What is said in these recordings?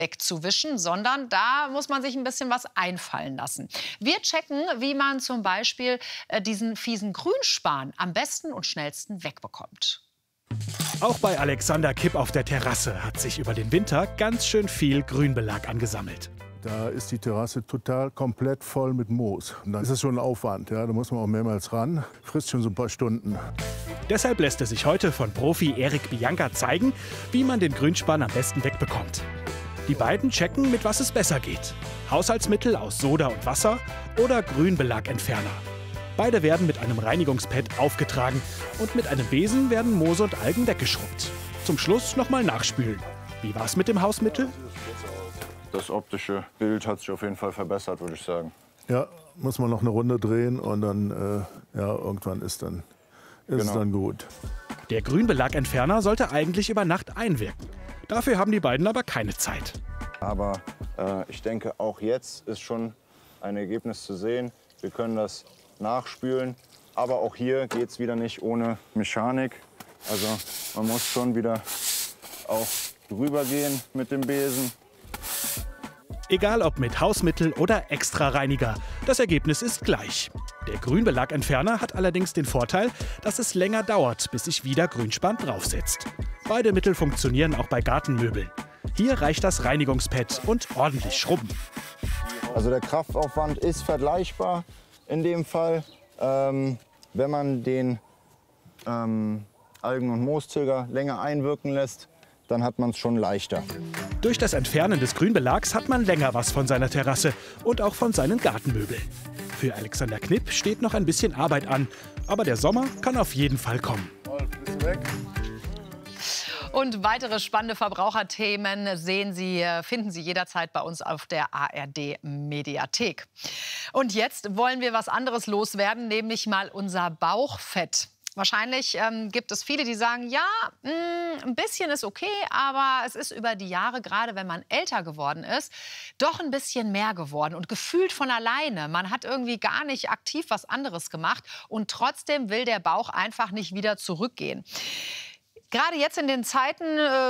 wegzuwischen, sondern da muss man sich ein bisschen was einfallen lassen. Wir checken, wie man zum Beispiel diesen fiesen Grünspan am besten und schnellsten wegbekommt. Auch bei Alexander Kipp auf der Terrasse hat sich über den Winter ganz schön viel Grünbelag angesammelt. Da ist die Terrasse total komplett voll mit Moos. Und dann ist es schon ein Aufwand. Ja? Da muss man auch mehrmals ran. Frisst schon so ein paar Stunden. Deshalb lässt er sich heute von Profi Erik Bianca zeigen, wie man den Grünspan am besten wegbekommt. Die beiden checken, mit was es besser geht. Haushaltsmittel aus Soda und Wasser oder Grünbelagentferner. Beide werden mit einem Reinigungspad aufgetragen und mit einem Besen werden Moose und Algen weggeschrubbt. Zum Schluss nochmal nachspülen. Wie war's mit dem Hausmittel? Das optische Bild hat sich auf jeden Fall verbessert, würde ich sagen. Ja, muss man noch eine Runde drehen und dann ja, irgendwann ist es dann gut. Der Grünbelagentferner sollte eigentlich über Nacht einwirken. Dafür haben die beiden aber keine Zeit. Aber ich denke, auch jetzt ist schon ein Ergebnis zu sehen. Wir können das nachspülen. Aber auch hier geht es wieder nicht ohne Mechanik. Also man muss schon wieder auch drüber gehen mit dem Besen. Egal ob mit Hausmittel oder Extrareiniger, das Ergebnis ist gleich. Der Grünbelagentferner hat allerdings den Vorteil, dass es länger dauert, bis sich wieder Grünspan draufsetzt. Beide Mittel funktionieren auch bei Gartenmöbeln. Hier reicht das Reinigungspad und ordentlich schrubben. Also der Kraftaufwand ist vergleichbar in dem Fall. Wenn man den Algen- und Mooszüger länger einwirken lässt, dann hat man es schon leichter. Durch das Entfernen des Grünbelags hat man länger was von seiner Terrasse und auch von seinen Gartenmöbeln. Für Alexander Knipp steht noch ein bisschen Arbeit an, aber der Sommer kann auf jeden Fall kommen. Und weitere spannende Verbraucherthemen finden Sie jederzeit bei uns auf der ARD-Mediathek. Und jetzt wollen wir was anderes loswerden, nämlich mal unser Bauchfett. Wahrscheinlich gibt es viele, die sagen, ja, ein bisschen ist okay, aber es ist über die Jahre, gerade wenn man älter geworden ist, doch ein bisschen mehr geworden und gefühlt von alleine. Man hat irgendwie gar nicht aktiv was anderes gemacht und trotzdem will der Bauch einfach nicht wieder zurückgehen. Gerade jetzt in den Zeiten,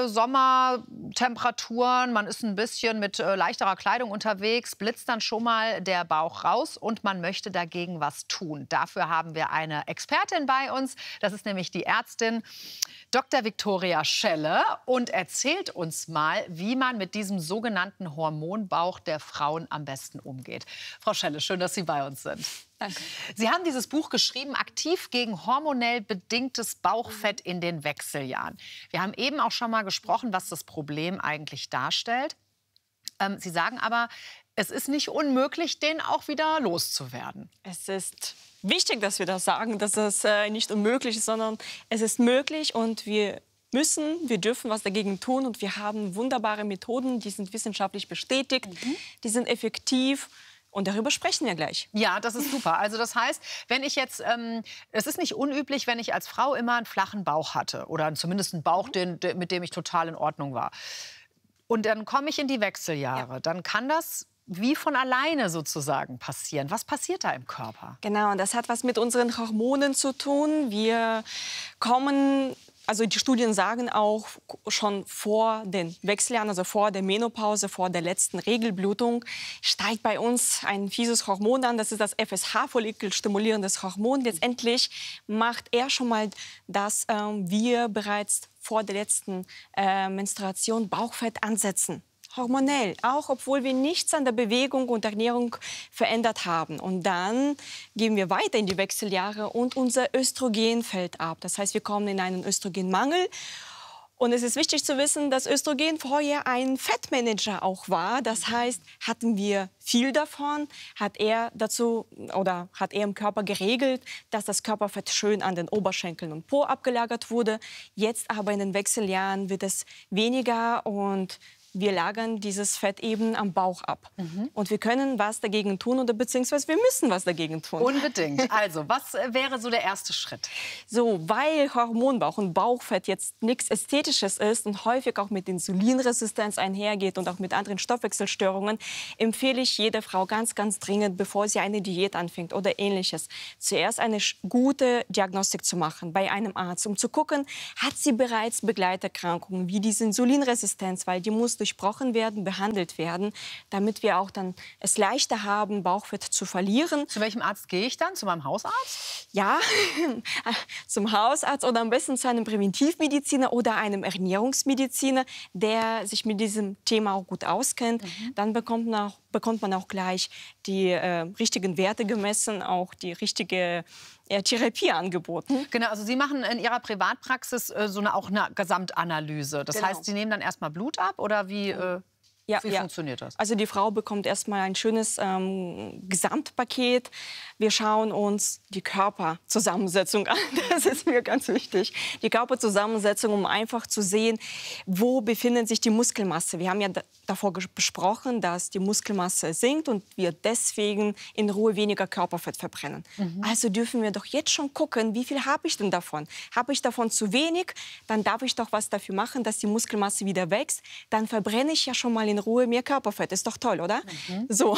Sommertemperaturen, man ist ein bisschen mit leichterer Kleidung unterwegs, blitzt dann schon mal der Bauch raus und man möchte dagegen was tun. Dafür haben wir eine Expertin bei uns, das ist nämlich die Ärztin Dr. Viktoria Schelle und erzählt uns mal, wie man mit diesem sogenannten Hormonbauch der Frauen am besten umgeht. Frau Schelle, schön, dass Sie bei uns sind. Danke. Sie haben dieses Buch geschrieben, aktiv gegen hormonell bedingtes Bauchfett in den Wechseljahren. Wir haben eben auch schon mal gesprochen, was das Problem eigentlich darstellt. Sie sagen aber, es ist nicht unmöglich, den auch wieder loszuwerden. Es ist wichtig, dass wir das sagen, dass das nicht unmöglich ist, sondern es ist möglich und wir dürfen was dagegen tun und wir haben wunderbare Methoden, die sind wissenschaftlich bestätigt, die sind effektiv. Und darüber sprechen wir gleich. Ja, das ist super. Also das heißt, wenn ich jetzt, es ist nicht unüblich, wenn ich als Frau immer einen flachen Bauch hatte oder zumindest einen Bauch, mit dem ich total in Ordnung war. Und dann komme ich in die Wechseljahre, dann kann das wie von alleine sozusagen passieren. Was passiert da im Körper? Genau, und das hat was mit unseren Hormonen zu tun. Wir kommen... Also die Studien sagen auch, schon vor den Wechseljahren, also vor der Menopause, vor der letzten Regelblutung, steigt bei uns ein fieses Hormon an. Das ist das FSH-Follikelstimulierendes Hormon. Letztendlich macht er schon mal, dass wir bereits vor der letzten Menstruation Bauchfett ansetzen. Hormonell, auch obwohl wir nichts an der Bewegung und Ernährung verändert haben. Und dann gehen wir weiter in die Wechseljahre und unser Östrogen fällt ab. Das heißt, wir kommen in einen Östrogenmangel. Und es ist wichtig zu wissen, dass Östrogen vorher ein Fettmanager auch war. Das heißt, hatten wir viel davon, hat er im Körper geregelt, dass das Körperfett schön an den Oberschenkeln und Po abgelagert wurde. Jetzt aber in den Wechseljahren wird es weniger und wir lagern dieses Fett eben am Bauch ab. Und wir können was dagegen tun oder beziehungsweise wir müssen was dagegen tun. Unbedingt. Also, was wäre so der erste Schritt? So, weil Hormonbauch und Bauchfett jetzt nichts Ästhetisches ist und häufig auch mit Insulinresistenz einhergeht und auch mit anderen Stoffwechselstörungen, empfehle ich jeder Frau ganz, ganz dringend, bevor sie eine Diät anfängt oder Ähnliches, zuerst eine gute Diagnostik zu machen bei einem Arzt, um zu gucken, hat sie bereits Begleiterkrankungen wie diese Insulinresistenz, weil die muss durchbrochen werden, behandelt werden, damit wir auch dann es leichter haben, Bauchfett zu verlieren. Zu welchem Arzt gehe ich dann? Zu meinem Hausarzt? Ja, zum Hausarzt oder am besten zu einem Präventivmediziner oder einem Ernährungsmediziner, der sich mit diesem Thema auch gut auskennt. Dann bekommt man auch gleich die richtigen Werte gemessen, auch die richtige Therapie angeboten. Genau, also Sie machen in Ihrer Privatpraxis auch eine Gesamtanalyse. Das heißt, Sie nehmen dann erstmal Blut ab oder wie funktioniert das? Also die Frau bekommt erstmal ein schönes Gesamtpaket. Wir schauen uns die Körperzusammensetzung an. Das ist mir ganz wichtig. Die Körperzusammensetzung, um einfach zu sehen, wo befindet sich die Muskelmasse. Wir haben ja davor besprochen, dass die Muskelmasse sinkt und wir deswegen in Ruhe weniger Körperfett verbrennen. Also dürfen wir doch jetzt schon gucken, wie viel habe ich denn davon? Habe ich davon zu wenig, dann darf ich doch was dafür machen, dass die Muskelmasse wieder wächst. Dann verbrenne ich ja schon mal in Ruhe mehr Körperfett. Ist doch toll, oder? So.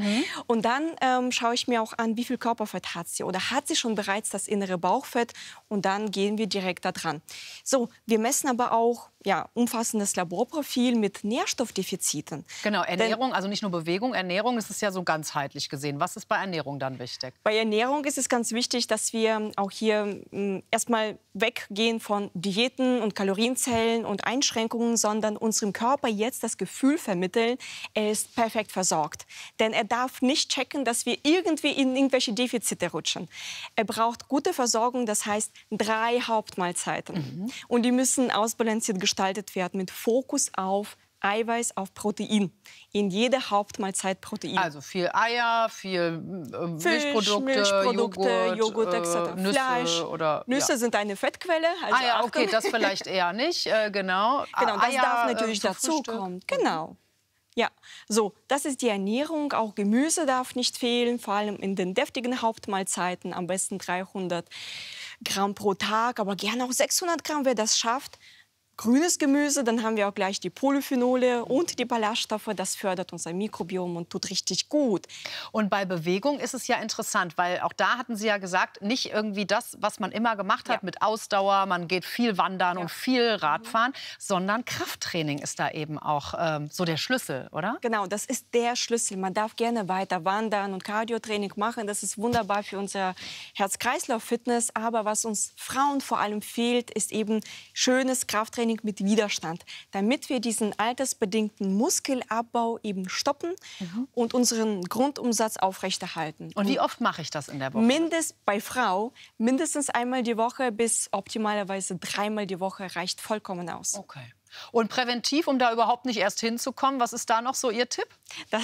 Und dann schaue ich mir auch an, wie viel Körperfett hat sie oder hat sie schon bereits das innere Bauchfett, und dann gehen wir direkt da dran. So, wir messen aber auch umfassendes Laborprofil mit Nährstoffdefiziten. Genau, Ernährung, also nicht nur Bewegung, Ernährung, ist es ja so ganzheitlich gesehen. Was ist bei Ernährung dann wichtig? Bei Ernährung ist es ganz wichtig, dass wir auch hier erstmal weggehen von Diäten und Kalorienzellen und Einschränkungen, sondern unserem Körper jetzt das Gefühl vermitteln, er ist perfekt versorgt. Denn er darf nicht checken, dass wir irgendwie in irgendwelche Defizite rutschen. Er braucht gute Versorgung, das heißt 3 Hauptmahlzeiten. Und die müssen ausbalanciert gestaltet werden mit Fokus auf Eiweiß, auf Protein. In jeder Hauptmahlzeit Protein. Also viel Eier, viel Fisch, Milchprodukte, Joghurt etc. Nüsse Fleisch. Nüsse sind eine Fettquelle. Also okay, das vielleicht eher nicht, genau. Genau, das Eier, darf natürlich dazukommen. Genau. Ja, so, das ist die Ernährung. Auch Gemüse darf nicht fehlen, vor allem in den deftigen Hauptmahlzeiten. Am besten 300 Gramm pro Tag, aber gerne auch 600 Gramm, wer das schafft. Grünes Gemüse, dann haben wir auch gleich die Polyphenole und die Ballaststoffe. Das fördert unser Mikrobiom und tut richtig gut. Und bei Bewegung ist es ja interessant, weil auch da hatten Sie ja gesagt, nicht irgendwie das, was man immer gemacht hat mit Ausdauer, man geht viel wandern und viel Radfahren, sondern Krafttraining ist da eben auch so der Schlüssel, oder? Genau, das ist der Schlüssel. Man darf gerne weiter wandern und Cardiotraining machen. Das ist wunderbar für unser Herz-Kreislauf-Fitness. Aber was uns Frauen vor allem fehlt, ist eben schönes Krafttraining mit Widerstand, damit wir diesen altersbedingten Muskelabbau eben stoppen und unseren Grundumsatz aufrechterhalten. Und wie oft mache ich das in der Woche? Bei Frau mindestens einmal die Woche bis optimalerweise 3-mal die Woche reicht vollkommen aus. Okay. Und präventiv, um da überhaupt nicht erst hinzukommen, was ist da noch so Ihr Tipp?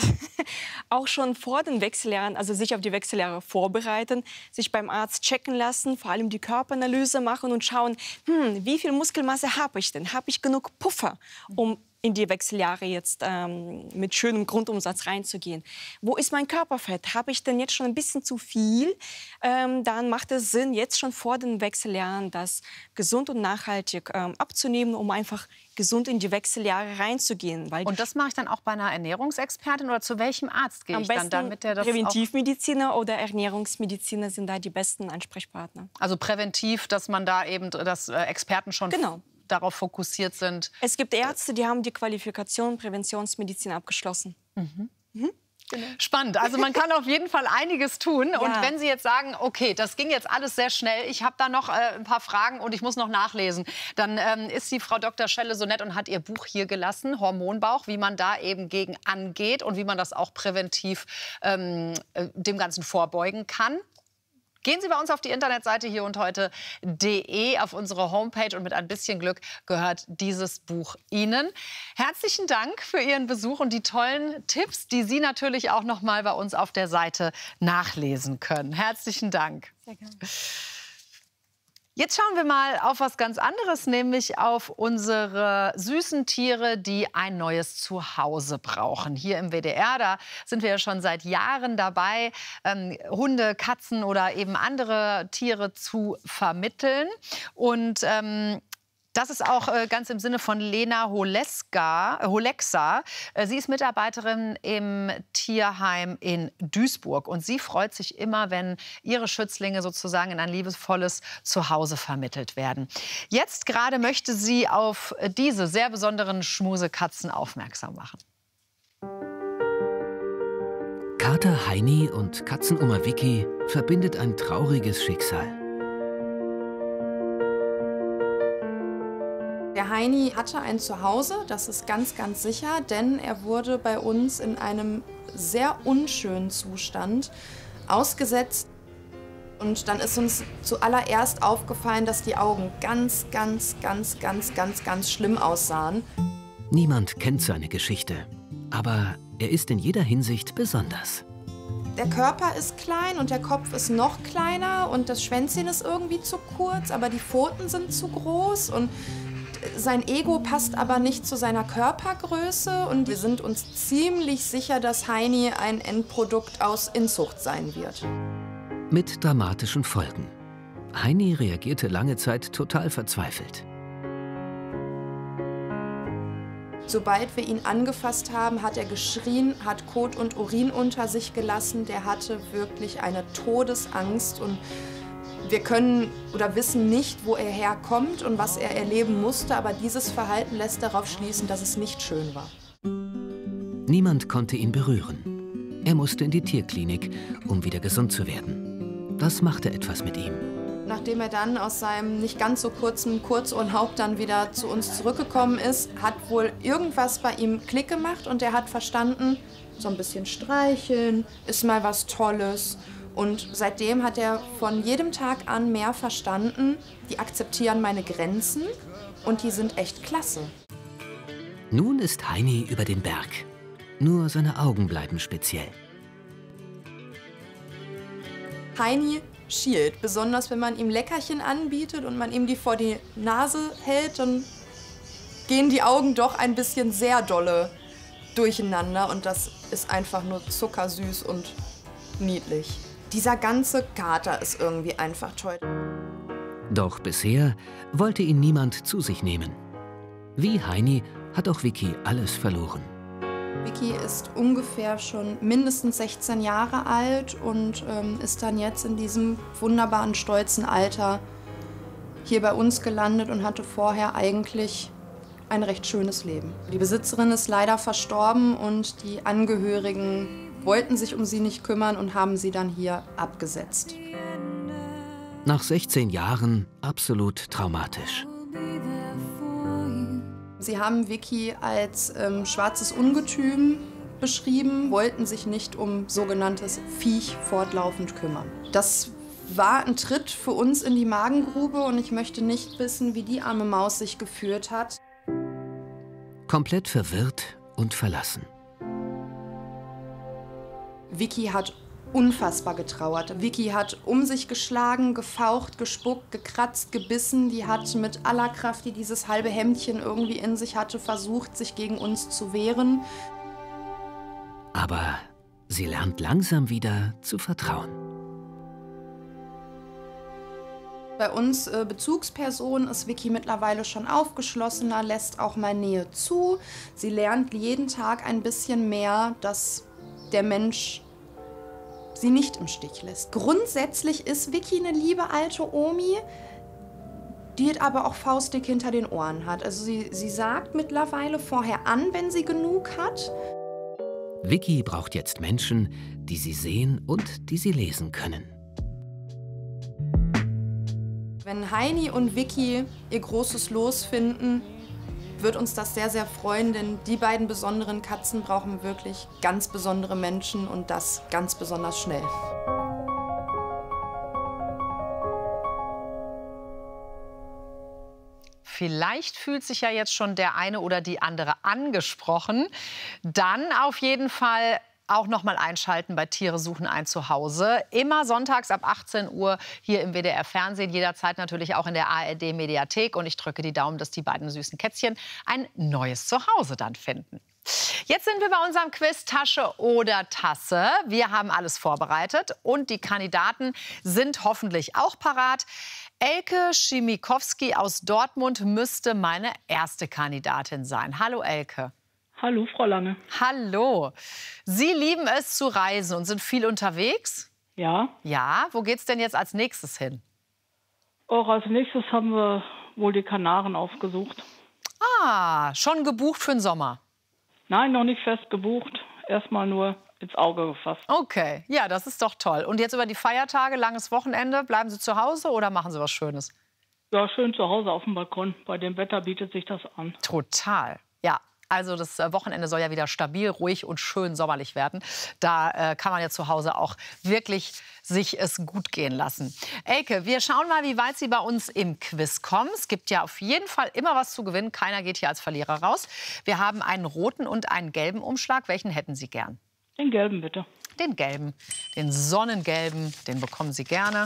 Auch schon vor den Wechseljahren, also sich auf die Wechseljahre vorbereiten, sich beim Arzt checken lassen, vor allem die Körperanalyse machen und schauen, wie viel Muskelmasse habe ich denn? Habe ich genug Puffer, um in die Wechseljahre jetzt mit schönem Grundumsatz reinzugehen. Wo ist mein Körperfett? Habe ich denn jetzt schon ein bisschen zu viel? Dann macht es Sinn, jetzt schon vor den Wechseljahren das gesund und nachhaltig abzunehmen, um einfach gesund in die Wechseljahre reinzugehen. Weil und das mache ich dann auch bei einer Ernährungsexpertin oder zu welchem Arzt gehe ich dann, damit der das Präventivmediziner oder Ernährungsmediziner sind da die besten Ansprechpartner. Also präventiv, dass man da eben, dass Experten schon darauf fokussiert sind. Es gibt Ärzte, die haben die Qualifikation Präventionsmedizin abgeschlossen. Genau. Spannend. Also man kann auf jeden Fall einiges tun. Und wenn Sie jetzt sagen, okay, das ging jetzt alles sehr schnell, ich habe da noch ein paar Fragen und ich muss noch nachlesen, dann ist die Frau Dr. Schelle so nett und hat ihr Buch hier gelassen, Hormonbauch, wie man da eben gegen angeht und wie man das auch präventiv dem Ganzen vorbeugen kann. Gehen Sie bei uns auf die Internetseite hier und heute.de auf unsere Homepage und mit ein bisschen Glück gehört dieses Buch Ihnen. Herzlichen Dank für Ihren Besuch und die tollen Tipps, die Sie natürlich auch noch mal bei uns auf der Seite nachlesen können. Herzlichen Dank. Sehr gerne. Jetzt schauen wir mal auf was ganz anderes, nämlich auf unsere süßen Tiere, die ein neues Zuhause brauchen. Hier im WDR, da sind wir ja schon seit Jahren dabei, Hunde, Katzen oder eben andere Tiere zu vermitteln. Und Das ist auch ganz im Sinne von Lena Holexa. Sie ist Mitarbeiterin im Tierheim in Duisburg. Und sie freut sich immer, wenn ihre Schützlinge sozusagen in ein liebevolles Zuhause vermittelt werden. Jetzt gerade möchte sie auf diese sehr besonderen Schmusekatzen aufmerksam machen. Kater Heini und Katzenoma Vicky verbindet ein trauriges Schicksal. Der Heini hatte ein Zuhause, das ist ganz, ganz sicher, denn er wurde bei uns in einem sehr unschönen Zustand ausgesetzt. Und dann ist uns zuallererst aufgefallen, dass die Augen ganz schlimm aussahen. Niemand kennt seine Geschichte, aber er ist in jeder Hinsicht besonders. Der Körper ist klein und der Kopf ist noch kleiner und das Schwänzchen ist irgendwie zu kurz, aber die Pfoten sind zu groß und sein Ego passt aber nicht zu seiner Körpergröße und wir sind uns ziemlich sicher, dass Heini ein Endprodukt aus Inzucht sein wird. Mit dramatischen Folgen. Heini reagierte lange Zeit total verzweifelt. Sobald wir ihn angefasst haben, hat er geschrien, hat Kot und Urin unter sich gelassen. Der hatte wirklich eine Todesangst und wir können oder wissen nicht, wo er herkommt und was er erleben musste, aber dieses Verhalten lässt darauf schließen, dass es nicht schön war. Niemand konnte ihn berühren. Er musste in die Tierklinik, um wieder gesund zu werden. Das machte etwas mit ihm. Nachdem er dann aus seinem nicht ganz so kurzen Kurzurlaub dann wieder zu uns zurückgekommen ist, hat wohl irgendwas bei ihm Klick gemacht und er hat verstanden, so ein bisschen streicheln ist mal was Tolles. Und seitdem hat er von jedem Tag an mehr verstanden, die akzeptieren meine Grenzen und die sind echt klasse. Nun ist Heini über den Berg. Nur seine Augen bleiben speziell. Heini schielt, besonders wenn man ihm Leckerchen anbietet und man ihm die vor die Nase hält, dann gehen die Augen doch ein bisschen sehr dolle durcheinander und das ist einfach nur zuckersüß und niedlich. Dieser ganze Kater ist irgendwie einfach toll. Doch bisher wollte ihn niemand zu sich nehmen. Wie Heini hat auch Vicky alles verloren. Vicky ist ungefähr schon mindestens 16 Jahre alt und ist dann jetzt in diesem wunderbaren, stolzen Alter hier bei uns gelandet und hatte vorher eigentlich ein recht schönes Leben. Die Besitzerin ist leider verstorben und die Angehörigen wollten sich um sie nicht kümmern und haben sie dann hier abgesetzt. Nach 16 Jahren absolut traumatisch. Sie haben Vicky als schwarzes Ungetüm beschrieben, wollten sich nicht um sogenanntes Viech fortlaufend kümmern. Das war ein Tritt für uns in die Magengrube und ich möchte nicht wissen, wie die arme Maus sich gefühlt hat. Komplett verwirrt und verlassen. Vicky hat unfassbar getrauert. Vicky hat um sich geschlagen, gefaucht, gespuckt, gekratzt, gebissen. Die hat mit aller Kraft, die dieses halbe Hemdchen irgendwie in sich hatte, versucht, sich gegen uns zu wehren. Aber sie lernt langsam wieder zu vertrauen. Bei uns Bezugspersonen ist Vicky mittlerweile schon aufgeschlossener, lässt auch mal Nähe zu. Sie lernt jeden Tag ein bisschen mehr, dass der Mensch sie nicht im Stich lässt. Grundsätzlich ist Vicky eine liebe alte Omi, die aber auch faustdick hinter den Ohren hat. Also sie sagt mittlerweile vorher an, wenn sie genug hat. Vicky braucht jetzt Menschen, die sie sehen und die sie lesen können. Wenn Heini und Vicky ihr großes Los finden, wird uns das sehr, sehr freuen, denn die beiden besonderen Katzen brauchen wirklich ganz besondere Menschen und das ganz besonders schnell. Vielleicht fühlt sich ja jetzt schon der eine oder die andere angesprochen. Dann auf jeden Fall auch noch mal einschalten bei Tiere suchen ein Zuhause. Immer sonntags ab 18 Uhr hier im WDR-Fernsehen, jederzeit natürlich auch in der ARD-Mediathek. Und ich drücke die Daumen, dass die beiden süßen Kätzchen ein neues Zuhause dann finden. Jetzt sind wir bei unserem Quiz Tasche oder Tasse. Wir haben alles vorbereitet und die Kandidaten sind hoffentlich auch parat. Elke Schimikowski aus Dortmund müsste meine erste Kandidatin sein. Hallo Elke. Hallo Frau Lange. Hallo. Sie lieben es zu reisen und sind viel unterwegs? Ja. Ja, wo geht's denn jetzt als nächstes hin? Auch als nächstes haben wir wohl die Kanaren aufgesucht. Ah, schon gebucht für den Sommer? Nein, noch nicht fest gebucht. Erstmal nur ins Auge gefasst. Okay, ja, das ist doch toll. Und jetzt über die Feiertage, langes Wochenende, bleiben Sie zu Hause oder machen Sie was Schönes? Ja, schön zu Hause auf dem Balkon. Bei dem Wetter bietet sich das an. Total, ja. Also das Wochenende soll ja wieder stabil, ruhig und schön sommerlich werden. Da kann man ja zu Hause auch wirklich sich es gut gehen lassen. Elke, wir schauen mal, wie weit Sie bei uns im Quiz kommen. Es gibt ja auf jeden Fall immer was zu gewinnen. Keiner geht hier als Verlierer raus. Wir haben einen roten und einen gelben Umschlag. Welchen hätten Sie gern? Den gelben, bitte. Den gelben, den sonnengelben, den bekommen Sie gerne.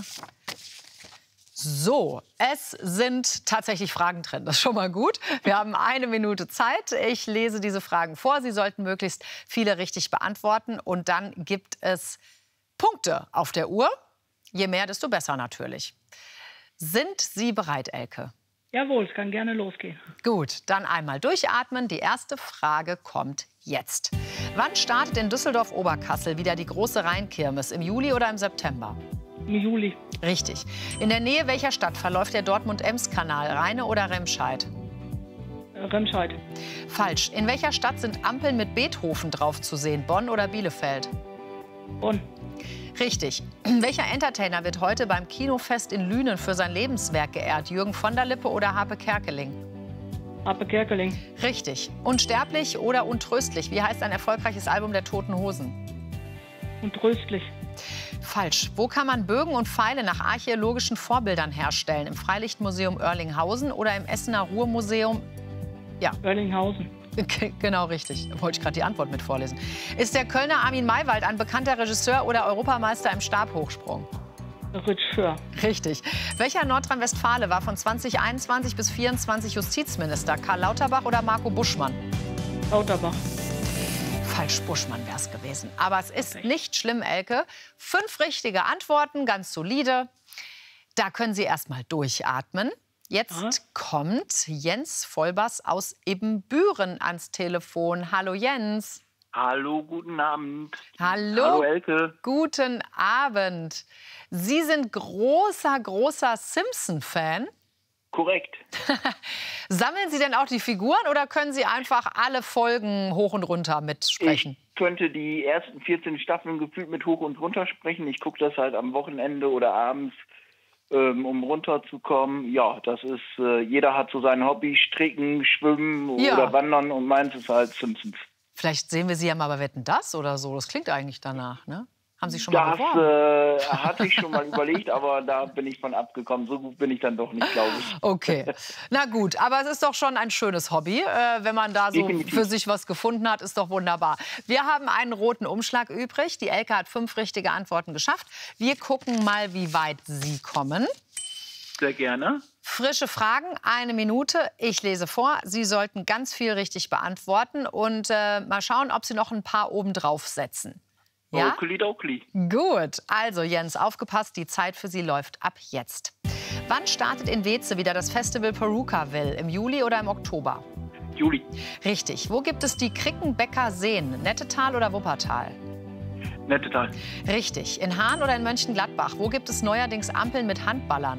So, es sind tatsächlich Fragen drin. Das ist schon mal gut. Wir haben 1 Minute Zeit. Ich lese diese Fragen vor. Sie sollten möglichst viele richtig beantworten. Und dann gibt es Punkte auf der Uhr. Je mehr, desto besser natürlich. Sind Sie bereit, Elke? Jawohl, es kann gerne losgehen. Gut, dann einmal durchatmen. Die erste Frage kommt jetzt. Wann startet in Düsseldorf-Oberkassel wieder die große Rheinkirmes? Im Juli oder im September? Im Juli. Richtig. In der Nähe welcher Stadt verläuft der Dortmund-Ems-Kanal? Rheine oder Remscheid? Remscheid. Falsch. In welcher Stadt sind Ampeln mit Beethoven drauf zu sehen? Bonn oder Bielefeld? Bonn. Richtig. Welcher Entertainer wird heute beim Kinofest in Lünen für sein Lebenswerk geehrt? Jürgen von der Lippe oder Harpe Kerkeling? Harpe Kerkeling. Richtig. Unsterblich oder untröstlich? Wie heißt ein erfolgreiches Album der Toten Hosen? Untröstlich. Falsch. Wo kann man Bögen und Pfeile nach archäologischen Vorbildern herstellen? Im Freilichtmuseum Oerlinghausen oder im Essener Ruhrmuseum? Ja. Oerlinghausen. Genau richtig. Da wollte ich gerade die Antwort mit vorlesen. Ist der Kölner Armin Maywald ein bekannter Regisseur oder Europameister im Stabhochsprung? Regisseur. Richtig. Welcher Nordrhein-Westfale war von 2021 bis 2024 Justizminister? Karl Lauterbach oder Marco Buschmann? Lauterbach. Falsch, Buschmann wäre es gewesen. Aber es ist nicht schlimm, Elke. 5 richtige Antworten, ganz solide. Da können Sie erst mal durchatmen. Jetzt kommt Jens Vollbers aus Ibbenbüren ans Telefon. Hallo Jens. Hallo, guten Abend. Hallo. Hallo Elke. Guten Abend. Sie sind großer Simpson-Fan. Korrekt. Sammeln Sie denn auch die Figuren oder können Sie einfach alle Folgen hoch und runter mitsprechen? Ich könnte die ersten 14 Staffeln gefühlt mit hoch und runter sprechen. Ich gucke das halt am Wochenende oder abends, um runterzukommen. Ja, das ist, jeder hat so sein Hobby, Stricken, Schwimmen oder Wandern und meins ist halt Simpsons. Vielleicht sehen wir Sie ja mal bei Wetten, das oder so. Das klingt eigentlich danach, ne? Haben Sie schon mal beworben? Das hatte ich schon mal überlegt, aber da bin ich von abgekommen. So gut bin ich dann doch nicht, glaube ich. Okay, na gut. Aber es ist doch schon ein schönes Hobby. Wenn man da so Definitiv für sich was gefunden hat, ist doch wunderbar. Wir haben einen roten Umschlag übrig. Die Elke hat 5 richtige Antworten geschafft. Wir gucken mal, wie weit Sie kommen. Sehr gerne. Frische Fragen, 1 Minute. Ich lese vor. Sie sollten ganz viel richtig beantworten und mal schauen, ob Sie noch ein paar obendrauf setzen. Ja? Okidoki. Gut. Also Jens, aufgepasst, die Zeit für Sie läuft ab jetzt. Wann startet in Weeze wieder das Festival Perukaville? Im Juli oder im Oktober? Juli. Richtig. Wo gibt es die Krickenbecker Seen? Nettetal oder Wuppertal? Nettetal. Richtig. In Hahn oder in Mönchengladbach? Wo gibt es neuerdings Ampeln mit Handballern?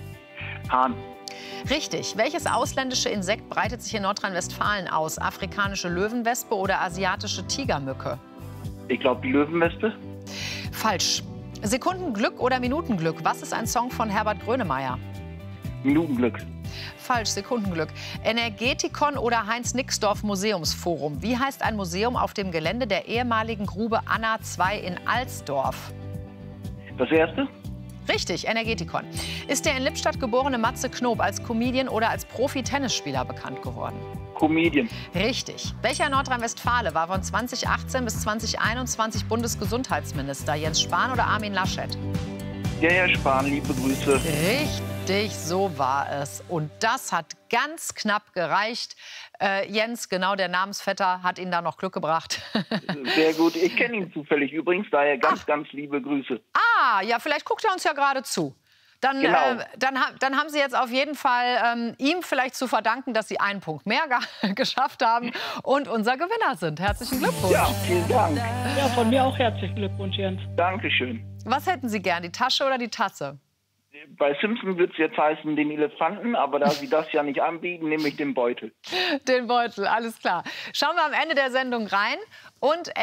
Hahn. Richtig. Welches ausländische Insekt breitet sich in Nordrhein-Westfalen aus? Afrikanische Löwenwespe oder asiatische Tigermücke? Ich glaube, die Löwenwespe. Falsch. Sekundenglück oder Minutenglück? Was ist ein Song von Herbert Grönemeyer? Minutenglück. Falsch, Sekundenglück. Energetikon oder Heinz-Nixdorf Museumsforum? Wie heißt ein Museum auf dem Gelände der ehemaligen Grube Anna II in Alsdorf? Das erste? Richtig, Energetikon. Ist der in Lippstadt geborene Matze Knob als Comedian oder als Profi-Tennisspieler bekannt geworden? Comedian. Richtig. Welcher Nordrhein-Westfale war von 2018 bis 2021 Bundesgesundheitsminister? Jens Spahn oder Armin Laschet? Der Herr Spahn, liebe Grüße. Richtig, so war es. Und das hat ganz knapp gereicht. Jens, genau, der Namensvetter, hat Ihnen da noch Glück gebracht. Sehr gut. Ich kenne ihn zufällig übrigens, daher ganz liebe Grüße. Ah, ja, vielleicht guckt er uns ja gerade zu. Dann, Genau. dann haben Sie jetzt auf jeden Fall ihm vielleicht zu verdanken, dass Sie einen Punkt mehr geschafft haben und unser Gewinner sind. Herzlichen Glückwunsch. Ja, vielen Dank. Ja, von mir auch herzlichen Glückwunsch, Jens. Dankeschön. Was hätten Sie gern, die Tasche oder die Tasse? Bei Simpson würde es jetzt heißen den Elefanten, aber da Sie das ja nicht anbieten, nehme ich den Beutel. Den Beutel, alles klar. Schauen wir am Ende der Sendung rein und